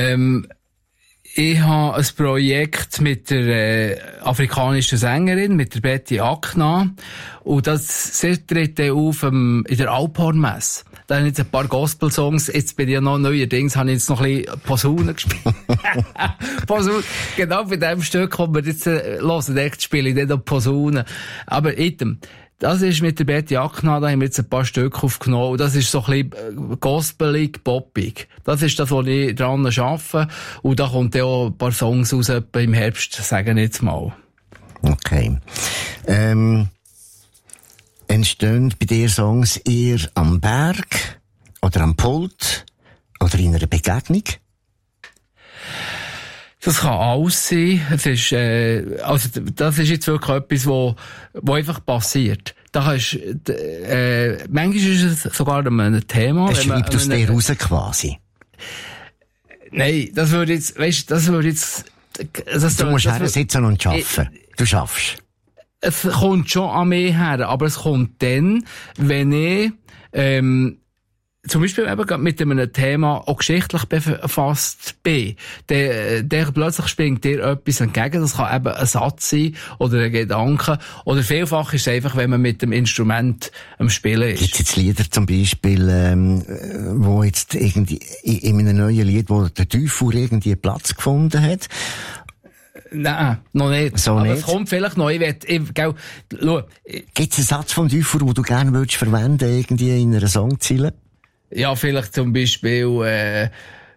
Ich habe ein Projekt mit der afrikanischen Sängerin, mit der Betty Akna. Und das tritt auf in der Alphornmesse. Da habe ich jetzt ein paar Gospel-Songs. Jetzt bin ich ja noch neuerdings, habe ich jetzt noch ein bisschen Posaunen gespielt. Posaunen. Genau bei dem Stück, das wir jetzt hören, echt spiele ich nicht noch Posaunen. Aber item. Das ist mit der Betty Akna, da haben wir jetzt ein paar Stücke aufgenommen. Und das ist so ein bisschen gospelig, poppig. Das ist das, wo ich dran arbeite. Und da kommt dann auch ein paar Songs raus, etwa im Herbst, sagen wir jetzt mal. Okay. Entstehen bei dir Songs eher am Berg oder am Pult oder in einer Begegnung? Das kann alles sein. Es ist, das ist jetzt wirklich etwas, wo einfach passiert. Da kannst, manchmal ist es sogar ein Thema. Das schreibt aus dir raus quasi. Nein, das würde jetzt, du musst her sitzen und arbeiten. Du schaffst. Es kommt schon an mich her, aber es kommt dann, wenn ich, zum Beispiel eben mit einem Thema auch geschichtlich befasst bin, der plötzlich springt dir etwas entgegen. Das kann eben ein Satz sein oder ein Gedanke. Oder vielfach ist es einfach, wenn man mit dem Instrument am Spielen ist. Gibt es jetzt Lieder zum Beispiel, wo jetzt irgendwie in einem neuen Lied, wo der Teufel irgendwie Platz gefunden hat? Nein, noch nicht. So aber nicht. es kommt vielleicht noch. Gibt es einen Satz vom Teufel, den du gerne würdest verwenden, irgendwie in einer Songzeile? Ja, vielleicht zum Beispiel, gut, er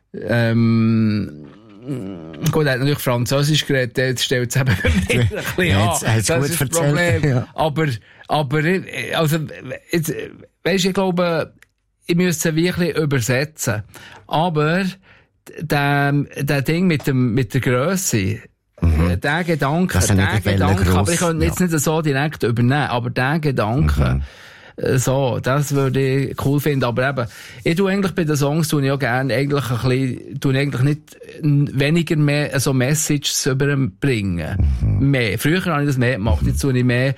hat natürlich Französisch geredet, jetzt stellt es eben mir ein bisschen an. Das gut ist das Problem. Ja. Aber, also, jetzt, weisst, ich glaube, ich müsste es wirklich übersetzen. Aber, der Ding mit der Grösse, der Gedanke, aber ich könnte jetzt nicht so direkt übernehmen, aber der Gedanke, so, das würde ich cool finden. Aber eben, ich tue eigentlich bei den Songs, tue ich auch gerne eigentlich ein bisschen, tue eigentlich nicht weniger mehr so Messages überbringen. Mehr. Früher habe ich das mehr gemacht. Jetzt tue ich mehr,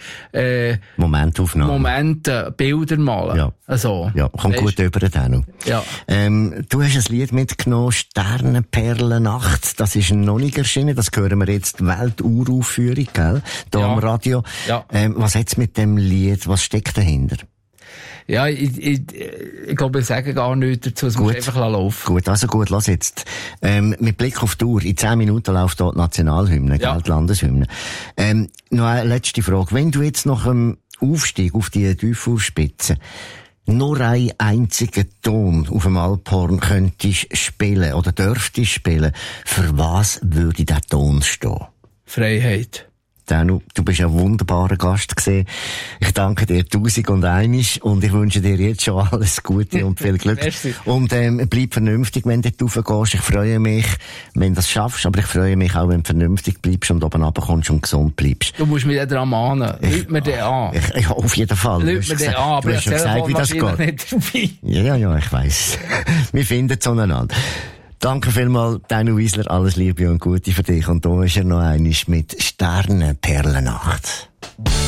Momente, Bilder malen. Ja. Also, ja, kommt gut über den. Ja. Du hast ein Lied mitgenommen, Sternenperlennacht. Das ist noch nicht erschienen. Das hören wir jetzt, Welturaufführung, gell? Da am Radio. Ja. Was hat's mit dem Lied? Was steckt dahinter? Ja, ich glaube, ich sage gar nichts dazu. Es muss einfach laufen. Gut, also gut, lass jetzt. Mit Blick auf die Uhr. In 10 Minuten läuft dort die Nationalhymne, die Landeshymne. Noch eine letzte Frage. Wenn du jetzt nach dem Aufstieg auf die Teufelsspitze nur einen einzigen Ton auf dem Alphorn könntest spielen oder dürftest spielen, für was würde der Ton stehen? Freiheit. Danu, du bist ein wunderbarer Gast gewesen. Ich danke dir 1001 und ich wünsche dir jetzt schon alles Gute und viel Glück. Und bleib vernünftig, wenn du dort raufgehst. Ich freue mich, wenn du das schaffst, aber ich freue mich auch, wenn du vernünftig bleibst und oben runterkommst und gesund bleibst. Du musst mich dran mahnen. Lüt mir den an. Ja, auf jeden Fall. Lüt mir den an, aber du hast schon gesagt, wie das geht. Ja, ich weiss. Wir finden zueinander. Danke vielmals, Danu Wiesler, alles Liebe und Gute für dich. Und da ist er noch einmal mit Sternenperlennacht.